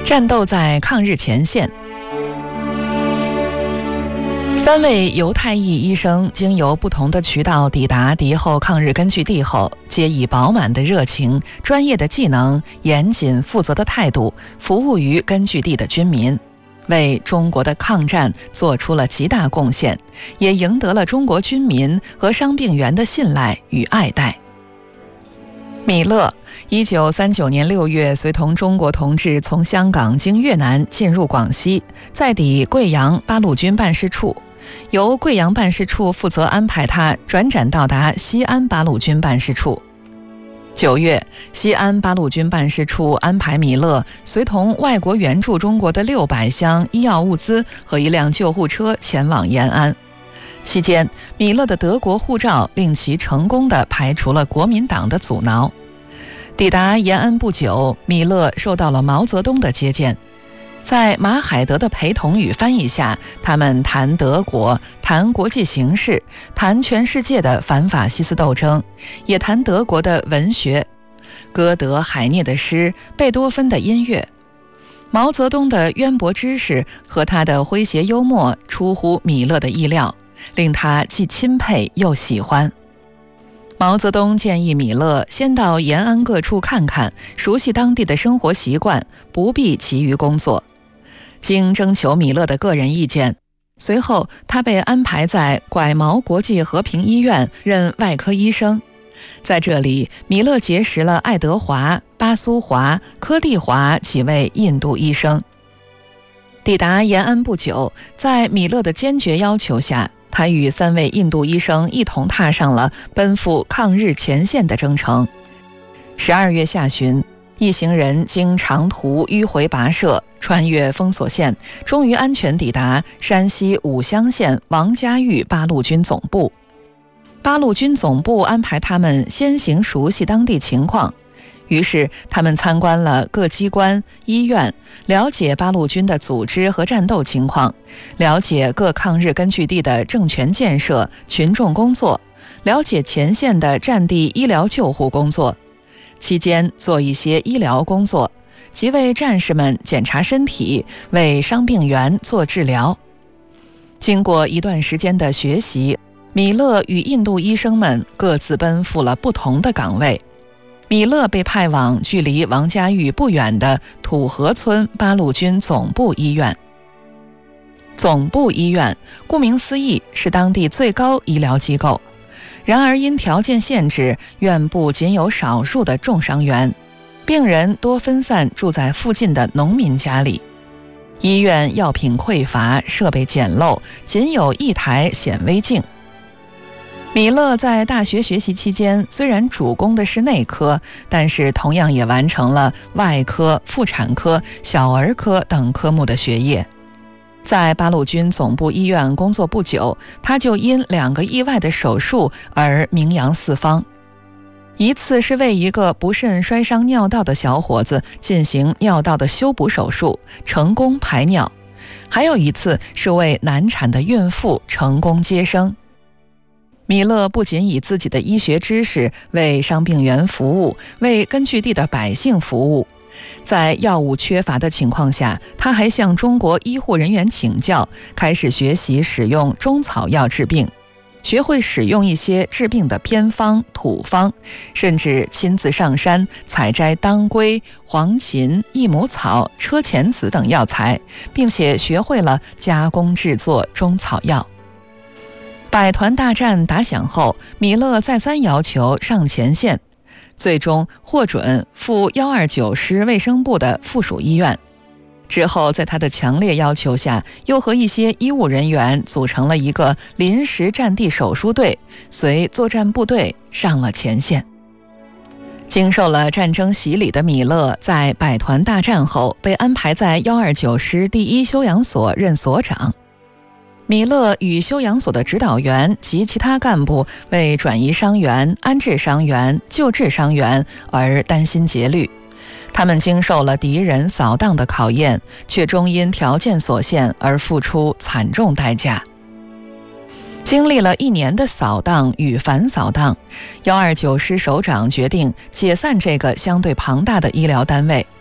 战斗在抗日前线。3位犹太裔医生经由不同的渠道抵达敌后抗日根据地后，皆以饱满的热情、专业的技能、严谨负责的态度服务于根据地的军民，为中国的抗战做出了极大贡献，也赢得了中国军民和伤病员的信赖与爱戴。米勒1939年6月随同中国同志从香港经越南进入广西，再抵贵阳八路军办事处，由贵阳办事处负责安排他转展到达西安八路军办事处。9月，西安八路军办事处安排米勒随同外国援助中国的600箱医药物资和一辆救护车前往延安。期间，米勒的德国护照令其成功地排除了国民党的阻挠。抵达延安不久，米勒受到了毛泽东的接见。在马海德的陪同与翻译下，他们谈德国，谈国际形势，谈全世界的反法西斯斗争，也谈德国的文学，歌德、海涅的诗，贝多芬的音乐。毛泽东的渊博知识和他的诙谐幽默出乎米勒的意料，令他既钦佩又喜欢。毛泽东建议米勒先到延安各处看看，熟悉当地的生活习惯，不必急于工作。经征求米勒的个人意见，随后他被安排在拐毛国际和平医院任外科医生。在这里，米勒结识了爱德华、巴苏华、柯蒂华几位印度医生。抵达延安不久，在米勒的坚决要求下，他与3位印度医生一同踏上了奔赴抗日前线的征程。12月下旬，一行人经长途迂回跋涉，穿越封锁线，终于安全抵达山西武乡县王家峪八路军总部。八路军总部安排他们先行熟悉当地情况，于是他们参观了各机关、医院，了解八路军的组织和战斗情况，了解各抗日根据地的政权建设、群众工作，了解前线的战地医疗救护工作。期间做一些医疗工作，即为战士们检查身体，为伤病员做治疗。经过一段时间的学习，米勒与印度医生们各自奔赴了不同的岗位。米勒被派往距离王家峪不远的土河村八路军总部医院。总部医院顾名思义是当地最高医疗机构，然而因条件限制，院部仅有少数的重伤员，病人多分散住在附近的农民家里。医院药品匮乏，设备简陋，仅有1台显微镜。米勒在大学学习期间，虽然主攻的是内科，但是同样也完成了外科、妇产科、小儿科等科目的学业。在八路军总部医院工作不久，他就因2个意外的手术而名扬四方。一次是为一个不慎摔伤尿道的小伙子进行尿道的修补手术，成功排尿；还有一次是为难产的孕妇成功接生。米勒不仅以自己的医学知识为伤病员服务，为根据地的百姓服务，在药物缺乏的情况下，他还向中国医护人员请教，开始学习使用中草药治病，学会使用一些治病的偏方、土方，甚至亲自上山采摘当归、黄芩、益母草、车前子等药材，并且学会了加工制作中草药。百团大战打响后，米勒再三要求上前线，最终获准赴129师卫生部的附属医院。之后在他的强烈要求下，又和一些医务人员组成了一个临时战地手术队，随作战部队上了前线。经受了战争洗礼的米勒，在百团大战后被安排在129师第1休养所任所长。米勒与休养所的指导员及其他干部为转移伤员、安置伤员、救治伤员而担心竭虑。他们经受了敌人扫荡的考验，却终因条件所限而付出惨重代价。经历了1年的扫荡与反扫荡，129师首长决定解散这个相对庞大的医疗单位。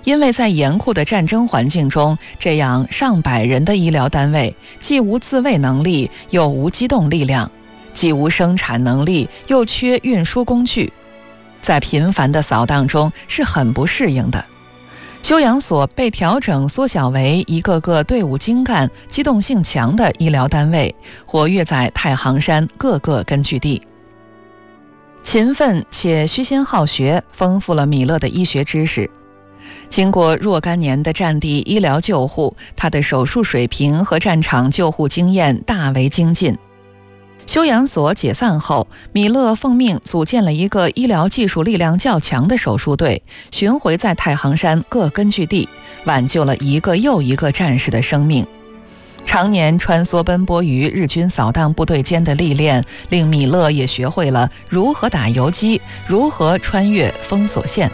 因为在严酷的战争环境中，这样上百人的医疗单位既无自卫能力，又无机动力量，既无生产能力，又缺运输工具，在频繁的扫荡中是很不适应的。休养所被调整缩小为一个个队伍精干、机动性强的医疗单位，活跃在太行山各个根据地。勤奋且虚心好学，丰富了米勒的医学知识。经过若干年的战地医疗救护，他的手术水平和战场救护经验大为精进。休养所解散后，米勒奉命组建了一个医疗技术力量较强的手术队，巡回在太行山各根据地，挽救了一个又一个战士的生命。常年穿梭奔波于日军扫荡部队间的历练，令米勒也学会了如何打游击，如何穿越封锁线。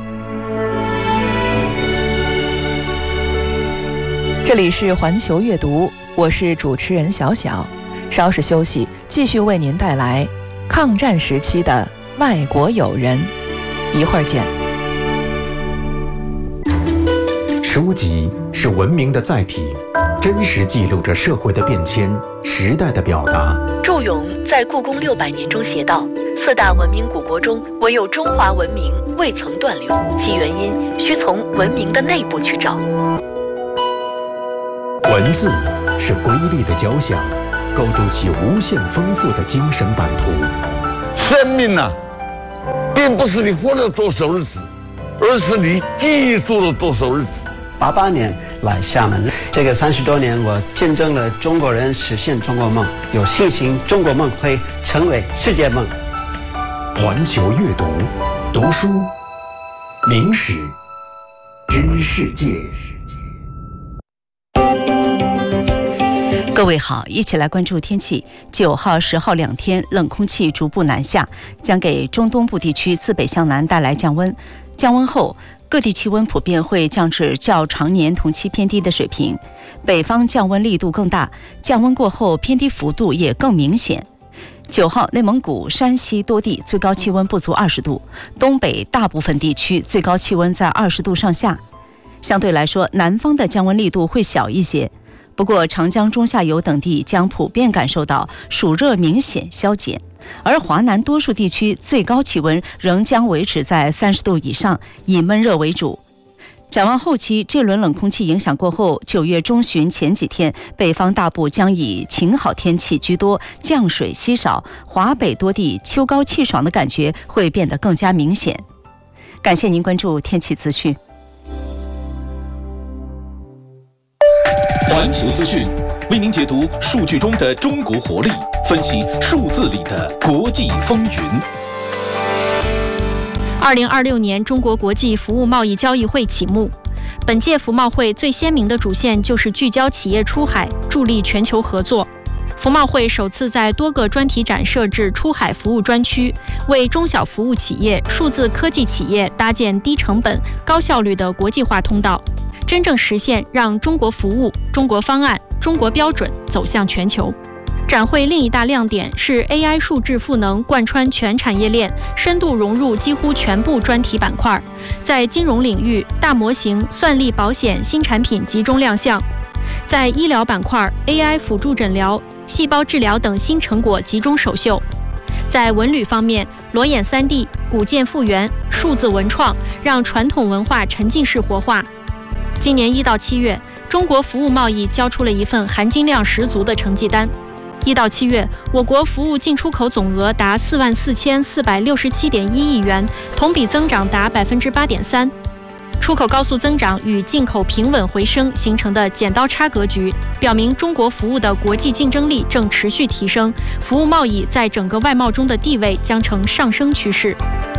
这里是环球阅读，我是主持人小小。稍事休息，继续为您带来抗战时期的外国友人。一会儿见。 书籍是文明的载体，真实记录着社会的变迁、时代的表达。 祝融在《故宫600年》中写道：“4大文明古国中，唯有中华文明未曾断流，其原因需从文明的内部去找。” 文字是瑰丽的交响，构筑起无限丰富的精神版图。 生命啊，并不是你活了多少日子，而是你记住了多少日子。 88年来厦门，这个30多年，我见证了中国人实现中国梦，有信心中国梦会成为世界梦。 环球阅读，读书，明史，知世界。 各位好，一起来关注天气。9号、10号2天，冷空气逐步南下，将给中东部地区自北向南带来降温。降温后，各地气温普遍会降至较常年同期偏低的水平，北方降温力度更大，降温过后偏低幅度也更明显。9号，内蒙古、山西多地最高气温不足20度，东北大部分地区最高气温在20度上下。相对来说，南方的降温力度会小一些。不过，长江中下游等地将普遍感受到暑热明显消减，而华南多数地区最高气温仍将维持在30度以上，以闷热为主。展望后期，这轮冷空气影响过后，9月中旬前几天，北方大部将以晴好天气居多，降水稀少，华北多地秋高气爽的感觉会变得更加明显。感谢您关注天气资讯。 环球资讯为您解读数据中的中国活力，分析数字里的国际风云。 2026年中国国际服务贸易交易会启幕。本届服贸会最鲜明的主线就是聚焦企业出海，助力全球合作。服贸会首次在多个专题展设置出海服务专区，为中小服务企业、数字科技企业搭建低成本、高效率的国际化通道，真正实现让中国服务、中国方案、中国标准走向全球。展会另一大亮点是 AI 数字赋能贯穿全产业链，深度融入几乎全部专题板块。在金融领域，大模型、算力保险新产品集中亮相；在医疗板块 ，AI 辅助诊疗、细胞治疗等新成果集中首秀。在文旅方面，裸眼3D、古建复原、数字文创，让传统文化沉浸式活化。今年1到7月，中国服务贸易交出了一份含金量十足的成绩单。1到7月，我国服务进出口总额达44467.1亿元，同比增长达8.3%。出口高速增长与进口平稳回升形成的剪刀差格局，表明中国服务的国际竞争力正持续提升，服务贸易在整个外贸中的地位将呈上升趋势。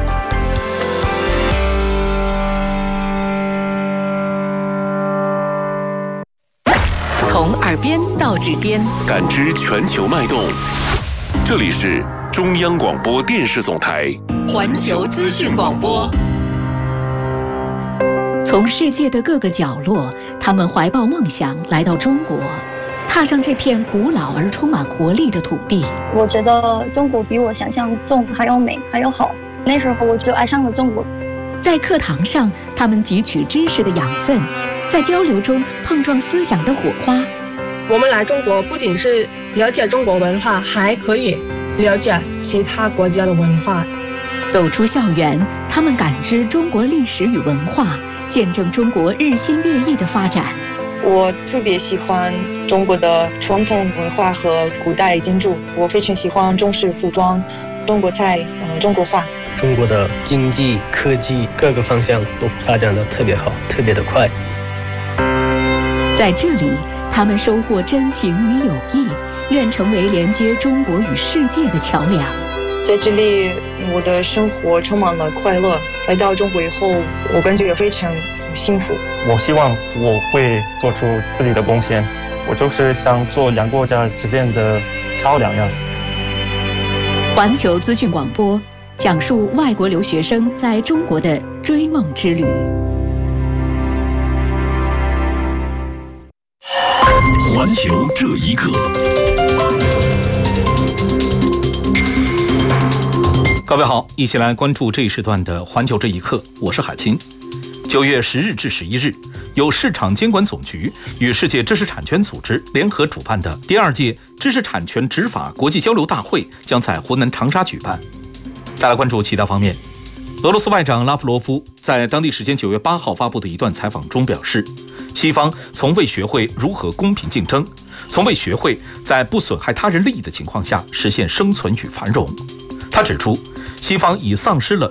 从耳边到指尖， 感知全球脉动。这里是中央广播电视总台环球资讯广播。 从世界的各个角落，他们怀抱梦想来到中国，踏上这片古老而充满活力的土地。 我觉得中国比我想象中还要美，还要好。那时候我就爱上了中国。 在课堂上，他们汲取知识的养分，在交流中碰撞思想的火花。 我们来中国不仅是了解中国文化，还可以了解其他国家的文化。 走出校园，他们感知中国历史与文化，见证中国日新月异的发展。 我特别喜欢中国的传统文化和古代建筑，我非常喜欢中式服装、中国菜、中国画。 中国的经济、科技各个方向都发展得特别好，特别的快。 在这里，他们收获真情与友谊，愿成为连接中国与世界的桥梁。 在这里，我的生活充满了快乐。来到中国以后，我感觉也非常幸福。 我希望我会做出自己的贡献，我就是想做两国家之间的桥梁呀。 环球资讯广播讲述外国留学生在中国的追梦之旅。 环球这一刻，各位好，一起来关注这一时段的环球这一刻，我是海清。9月10日至11日，由市场监管总局与世界知识产权组织联合主办的第2届知识产权执法国际交流大会将在湖南长沙举办。再来关注其他方面，俄罗斯外长拉夫罗夫在当地时间9月8号发布的一段采访中表示，西方从未学会如何公平竞争，从未学会在不损害他人利益的情况下实现生存与繁荣。他指出，西方已丧失了